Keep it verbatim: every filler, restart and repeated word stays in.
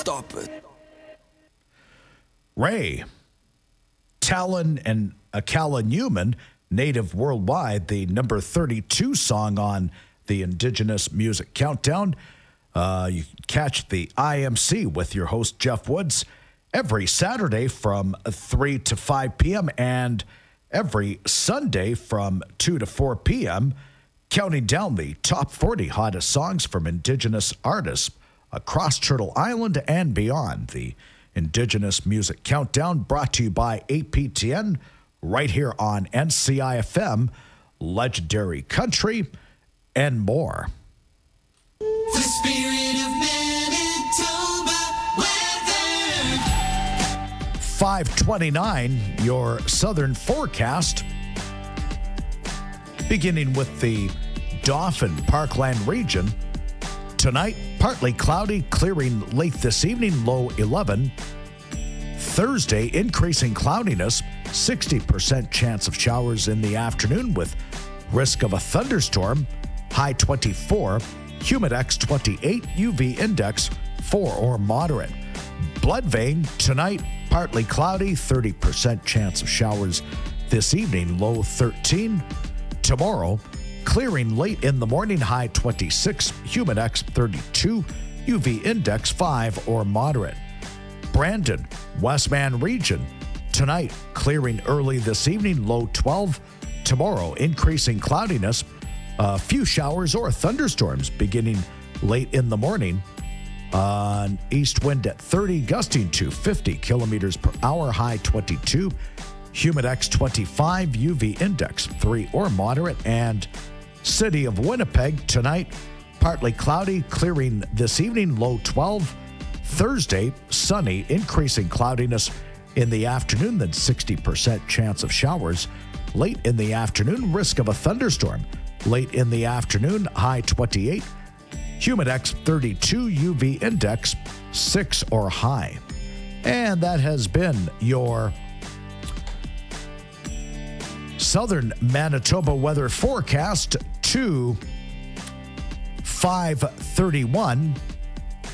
Stop it. Ray, Talon and Akala Newman, native worldwide, the number thirty-two song on the Indigenous Music Countdown. Uh, you can catch the I M C with your host, Jeff Woods, every Saturday from three to five p.m. and every Sunday from two to four p.m., counting down the top forty hottest songs from Indigenous artists across Turtle Island and beyond. The Indigenous Music Countdown brought to you by A P T N right here on N C I F M, Legendary Country, and more. The spirit of Manitoba weather. five twenty-nine, your southern forecast. Beginning with the Dauphin Parkland region. Tonight, partly cloudy, clearing late this evening, low eleven. Thursday, increasing cloudiness, sixty percent chance of showers in the afternoon with risk of a thunderstorm, high twenty-four, humidex twenty-eight, U V index four or moderate. Bloodvein, tonight, partly cloudy, thirty percent chance of showers this evening, low thirteen. Tomorrow, clearing late in the morning, high twenty-six, humidex thirty-two, U V index five or moderate. Brandon, Westman region. Tonight, clearing early this evening, low twelve. Tomorrow, increasing cloudiness, a few showers or thunderstorms beginning late in the morning. Uh, an east wind at thirty, gusting to fifty kilometers per hour, high twenty-two. Humidex twenty-five, U V index three or moderate. And City of Winnipeg, tonight, partly cloudy, clearing this evening, low twelve. Thursday, sunny, increasing cloudiness in the afternoon, then sixty percent chance of showers. Late in the afternoon, risk of a thunderstorm. Late in the afternoon, high twenty-eight. Humidex thirty-two, U V index six or high. And that has been your Southern Manitoba weather forecast to five thirty-one.